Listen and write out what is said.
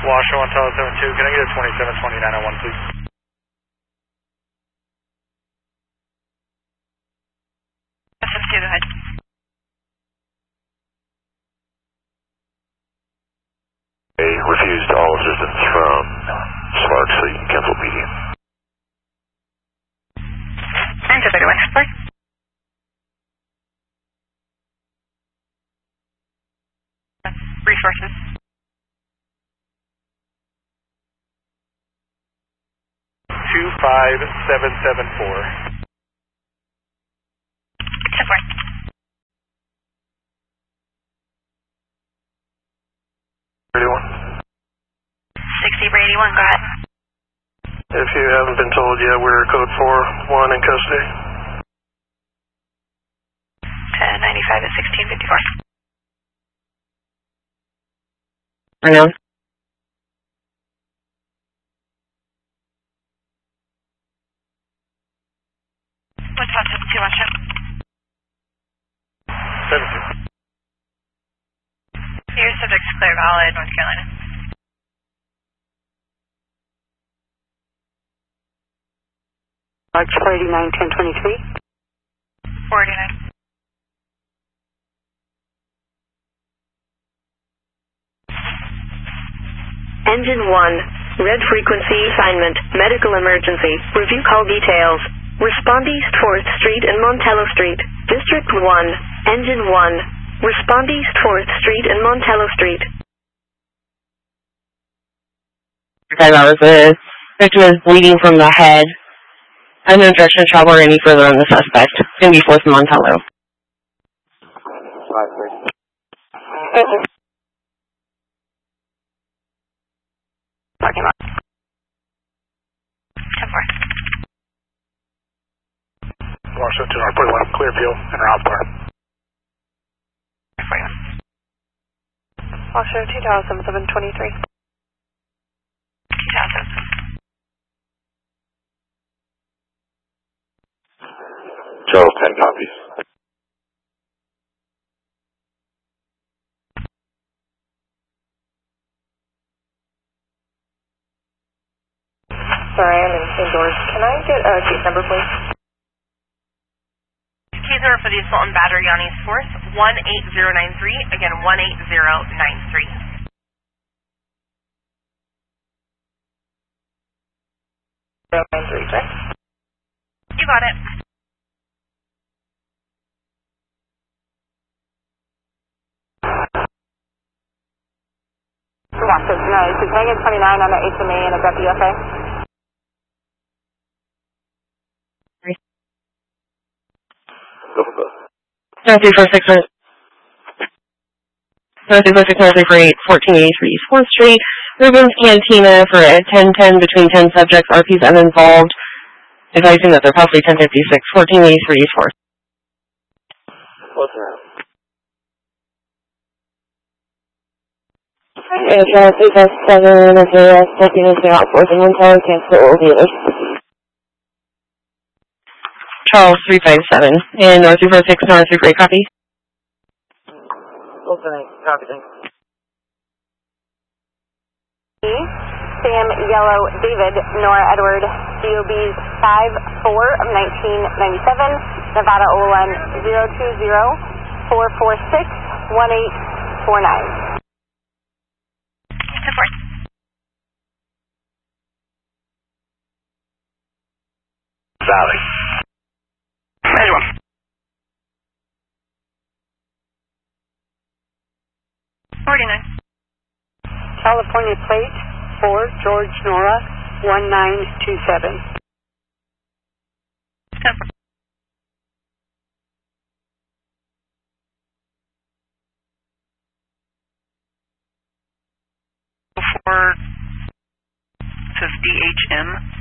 Washer 1 Tower 72, can I get a 272901, please? Go ahead. Refused all assistance from Sparks, so you can cancel PD. 931, Spark. Resources. Two 5774. 10-4. Zebra 81, go ahead. If you haven't been told yet, we're code 4-1 in custody. 1095 at 1654. Unknown. What's on 72, Washer? 72. Your subject's clear, valid, North Carolina. March 49, 1023. 49. Engine 1, red frequency assignment, medical emergency, review call details. Respond East 4th Street and Montello Street. District 1, Engine 1, respond East 4th Street and Montello Street. 5 hours. The victim is bleeding from the head. Unknown direction of travel or any further on the suspect. It's going to be 4th and Montello. 5-3. Parking lot. 10-4. Washer 2 R41, clear view, and route bar. 41. Washer 2007-723. 2000. Charles, 10 copies. Sorry, I'm indoors. Can I get a case number, please? Case number for the assault and battery on East 4th, 18093. Again, 18093. 093, correct? You got it. Washer, no, it's Megan 29 on the HMA and a WFA. Go for both. 9346 9348 1483 East 4th Street. Ruben's Cantina for a 1010 between 10 subjects. RPs uninvolved. Advising that they're possibly 1056 1483 East 4th. What's around? And Charles 357 is there, stepping into out 4th and 1 tower, cancel all the others. Charles 357 and North 346, North 348, copy. Open, copy, thanks. Sam Yellow David Nora Edward DOBs 5-4 of 1997 Nevada OLN 020-446-1849. Support. Valley. 49. California plate 4 George Nora 1927. 10-4. Before it says DHM.